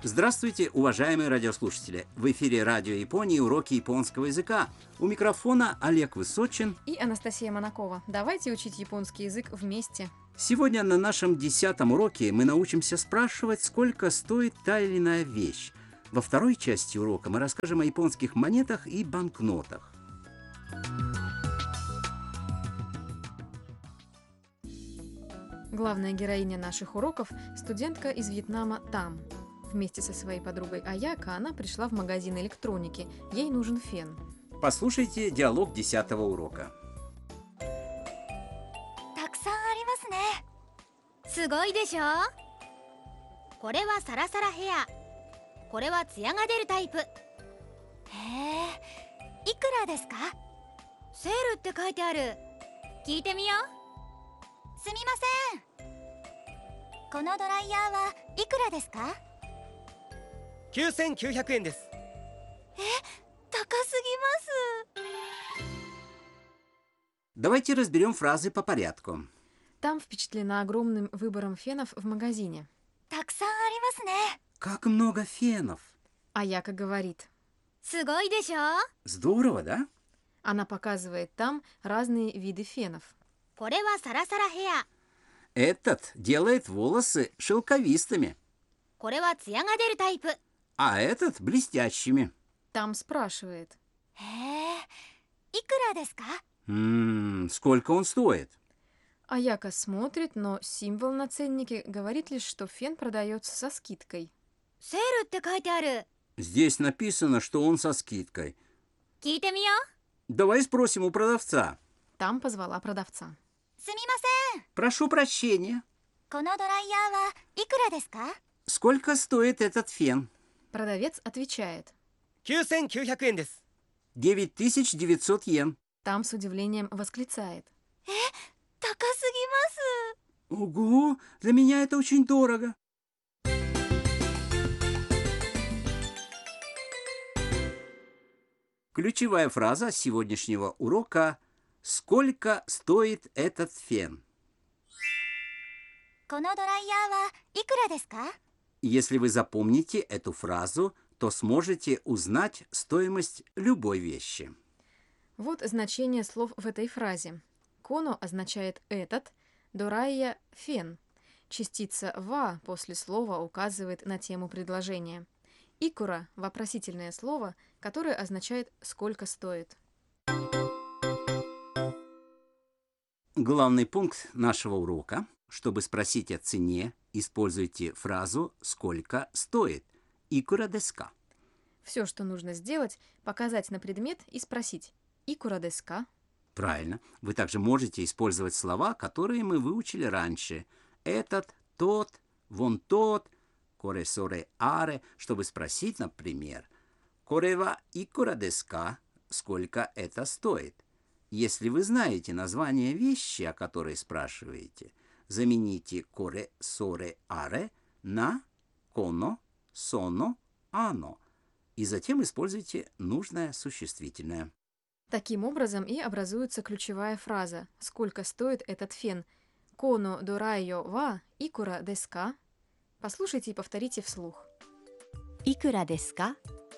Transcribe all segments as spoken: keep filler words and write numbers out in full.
Здравствуйте, уважаемые радиослушатели! В эфире Радио Японии уроки японского языка. У микрофона Олег Высочин и Анастасия Монакова. Давайте учить японский язык вместе. Сегодня на нашем десятом уроке мы научимся спрашивать, сколько стоит та или иная вещь. Во второй части урока мы расскажем о японских монетах и банкнотах. Главная героиня наших уроков – студентка из Вьетнама Там. Вместе со своей подругой Аяко она пришла в магазин электроники. Ей нужен фен. Послушайте диалог десятого урока. たくさんありますね。すごいでしょ。これはサラサラヘア。これはツヤが出るタイプ。へえ、いくらですか？セールって書いてある。聞いてみよう。すみません。このドライヤーはいくらですか？ きゅうせんきゅうひゃくえんです。 え、高すぎます。 Давайте разберем фразы по порядку. Там впечатлена огромным выбором фенов в магазине. たくさんありますね。 Как много фенов! Аяко говорит. すごいでしょ。 Здорово, да? Она показывает там разные виды фенов. これはサラサラヘア。 Этот делает волосы шелковистыми, これはツヤが出るタイプ。 а этот блестящими. Там спрашивает. へえ、いくらですか？ М-м, сколько он стоит? Аяко смотрит, но символ на ценнике говорит лишь, что фен продается со скидкой. セールって書いてある。 Здесь написано, что он со скидкой. 聞いてみよう。 Давай спросим у продавца. Там позвала продавца. すみません。 Прошу прощения. このドライヤーはいくらですか？ Сколько стоит этот фен? Продавец отвечает. きゅうせんきゅうひゃくえんです。 девять тысяч девятьсот йен. Там с удивлением восклицает. 高すぎます。 Ого, для меня это очень дорого. Ключевая фраза сегодняшнего урока – «Сколько стоит этот фен?» このドライヤーはいくらですか？ Если вы запомните эту фразу, то сможете узнать стоимость любой вещи. Вот значение слов в этой фразе. Коно означает «этот», дорайя – «фен». Частица «ва» после слова указывает на тему предложения. Икура – вопросительное слово, которое означает «сколько стоит». Главный пункт нашего урока. Чтобы спросить о цене, используйте фразу «сколько стоит» «икура desu ka?». Все, что нужно сделать, показать на предмет и спросить «икура desu ka?». Правильно. Вы также можете использовать слова, которые мы выучили раньше. Этот, тот, вон тот, коре соре аре, чтобы спросить, например, коре ва икура desu ka? Сколько это стоит? Если вы знаете название вещи, о которой спрашиваете, замените коре соре аре на коно, соно, ано и затем используйте нужное существительное. Таким образом и образуется ключевая фраза «Сколько стоит этот фен?» «Коно дорайо ва икура desu ka?». Послушайте и повторите вслух. いくらですか？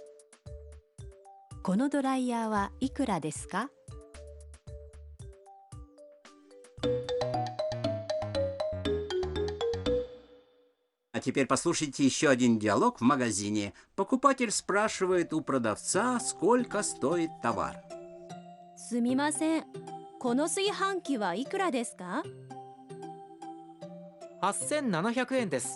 このドライヤーはいくらですか？ А теперь послушайте еще один диалог в магазине. Покупатель спрашивает у продавца, сколько стоит товар. すみません。この炊飯器はいくらですか？ はっせんななひゃくえんです。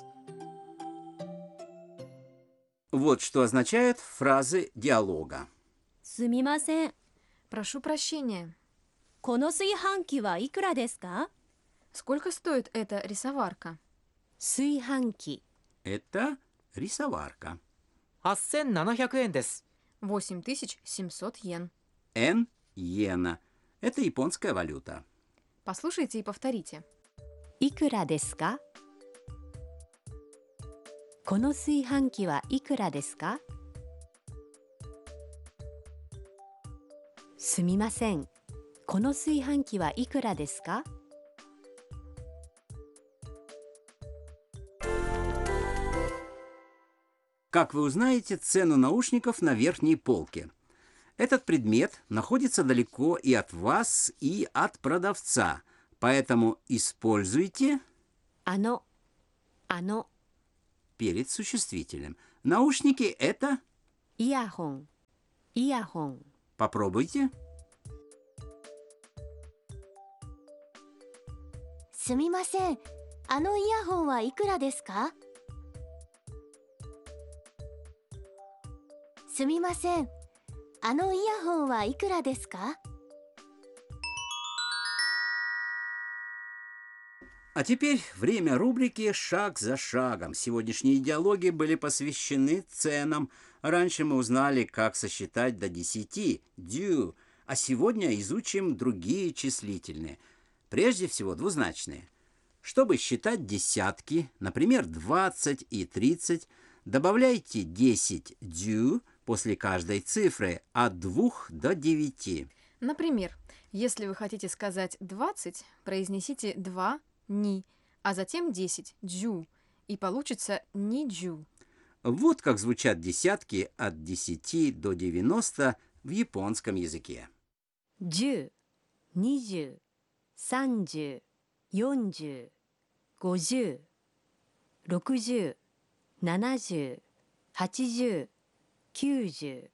Вот что означают фразы диалога. すみません。 Прошу прощения. この炊飯器はいくらですか？ Сколько стоит эта рисоварка? 炊飯器。 Это рисоварка. はっせんななひゃくえんです。 восемь тысяч семьсот йен. Н иена. Это японская валюта. Послушайте и повторите. いくらですか？この炊飯器はいくらですか？すみません。この炊飯器はいくらですか？ как вы узнаете цену наушников на верхней полке? Этот предмет находится далеко и от вас, и от продавца, поэтому используйте あの、あの、 перед существителем. Наушники – это… イヤホン、イヤホン。 Попробуйте. すみません、あのイヤホンはいくらですか？すみません、あのイヤホンはいくらですか？ А теперь время рубрики «Шаг за шагом». Сегодняшние диалоги были посвящены ценам. Раньше мы узнали, как сосчитать до десяти, дю, а сегодня изучим другие числительные. Прежде всего двузначные. Чтобы считать десятки, например, двадцать и тридцать, добавляйте десять дю после каждой цифры от двух до девяти. Например, если вы хотите сказать двадцать, произнесите два ни, а затем десять джу, и получится ни джу. Вот как звучат десятки от десяти до девяноста в японском языке. 十、二十、三十、四十、五十、六十、七十、八十、九十。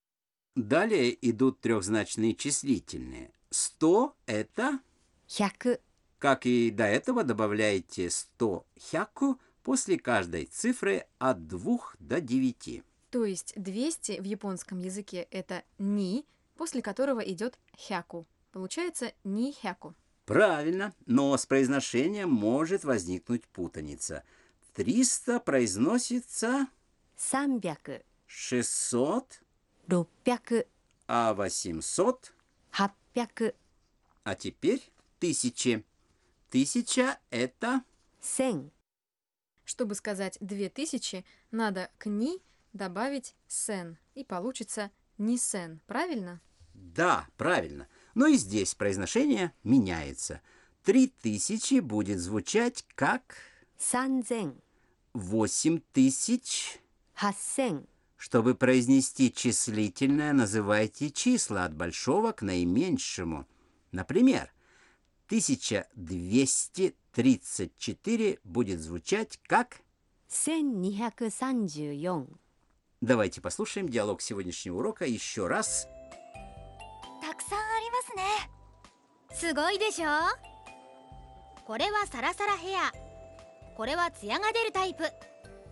Далее идут трехзначные числительные. сто – это, 百、 как и до этого, добавляйте сто хяку после каждой цифры от двух до девяти. То есть двести в японском языке это ни, после которого идет хяку. Получается ни хяку. Правильно, но с произношением может возникнуть путаница. триста произносится 三百、 шестьсот, 六百、 а восемьсот, 八百、 а теперь тысячи. Тысяча – это… 千。 Чтобы сказать две тысячи, надо к ни добавить сен, и получится ни сен, правильно? Да, правильно. Но и здесь произношение меняется. Три тысячи будет звучать как 三千、 восемь тысяч. 八千、 Чтобы произнести числительное, называйте числа от большого к наименьшему. Например, тысяча двести тридцать четыре будет звучать как… 千二百三十四。 Давайте послушаем диалог сегодняшнего урока еще раз. たくさんありますね。すごいでしょ？これはサラサラヘア、これはツヤが出るタイプ。へえ、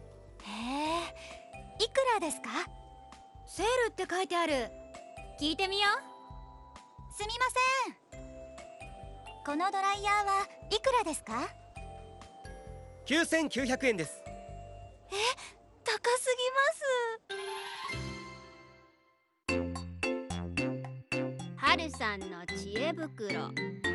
いくらですか？セールって書いてある。聞いてみよう。すみません。このドライヤーはいくらですか？ きゅうせんきゅうひゃくえんです。 高すぎます。はるさんの知恵袋。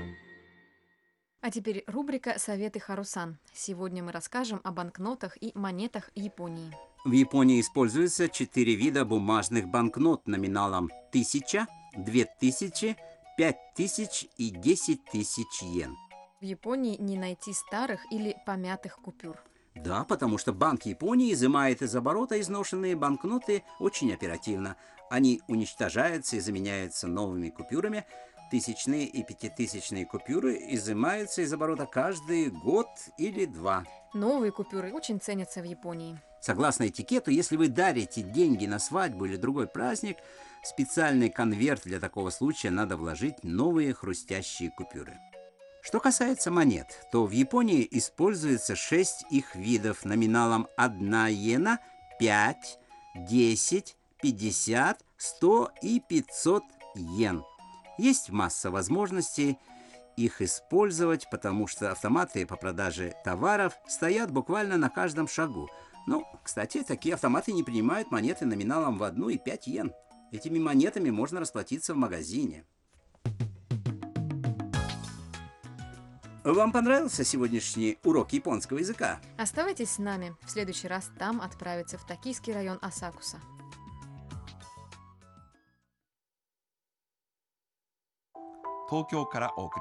А теперь рубрика «Советы Харусан». Сегодня мы расскажем о банкнотах и монетах Японии. В Японии используется четыре вида бумажных банкнот номиналом тысяча, две тысячи, пять тысяч и десять тысяч йен. В Японии не найти старых или помятых купюр. Да, потому что Банк Японии изымает из оборота изношенные банкноты очень оперативно. Они уничтожаются и заменяются новыми купюрами. Тысячные и пятитысячные купюры изымаются из оборота каждый год или два. Новые купюры очень ценятся в Японии. Согласно этикету, если вы дарите деньги на свадьбу или другой праздник, в специальный конверт для такого случая надо вложить новые хрустящие купюры. Что касается монет, то в Японии используется шесть их видов номиналом одна йена, пять, десять, пятьдесят, сто и пятьсот йен. Есть масса возможностей их использовать, потому что автоматы по продаже товаров стоят буквально на каждом шагу. Ну, кстати, такие автоматы не принимают монеты номиналом в одну и пять йен. Этими монетами можно расплатиться в магазине. Вам понравился сегодняшний урок японского языка? Оставайтесь с нами. В следующий раз там отправиться в токийский район Асакуса.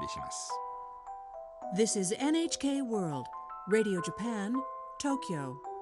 This is N H K World, Radio Japan, Tokyo.